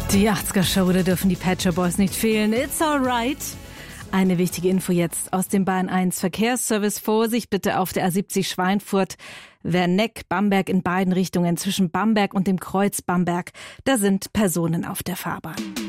Die 80er-Show, da dürfen die Pet Shop Boys nicht fehlen. It's alright. Eine wichtige Info jetzt aus dem Bahn 1 Verkehrsservice. Vorsicht bitte auf der A70 Schweinfurt, Werneck, Bamberg in beiden Richtungen zwischen Bamberg und dem Kreuz Bamberg. Da sind Personen auf der Fahrbahn.